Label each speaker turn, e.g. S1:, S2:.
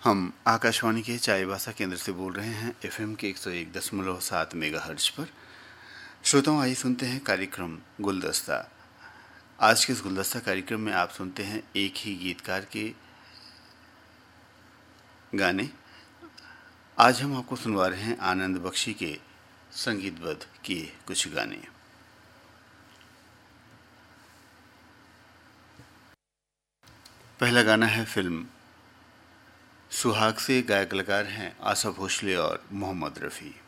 S1: हम आकाशवाणी के चाईबासा केंद्र से बोल रहे हैं एफएम के 101.7 मेगाहर्ट्ज पर। श्रोताओं, आइए सुनते हैं कार्यक्रम गुलदस्ता। आज के इस गुलदस्ता कार्यक्रम में आप सुनते हैं एक ही गीतकार के गाने। आज हम आपको सुनवा रहे हैं आनंद बख्शी के संगीतबद्ध किए कुछ गाने। पहला गाना है फिल्म सुहाग से। गायक कलाकार हैं आशा भोसले और मोहम्मद रफ़ी।